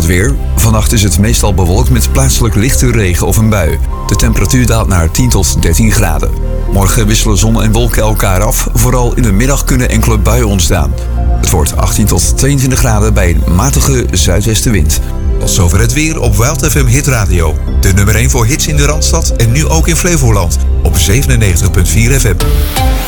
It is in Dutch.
het weer. Vannacht is het meestal bewolkt met plaatselijk lichte regen of een bui. De temperatuur daalt naar 10 tot 13 graden. Morgen wisselen zon en wolken elkaar af. Vooral in de middag kunnen enkele buien ontstaan. Het wordt 18 tot 22 graden bij een matige zuidwestenwind. Tot zover het weer op Wild FM Hit Radio. De nummer 1 voor hits in de Randstad en nu ook in Flevoland op 97.4 FM.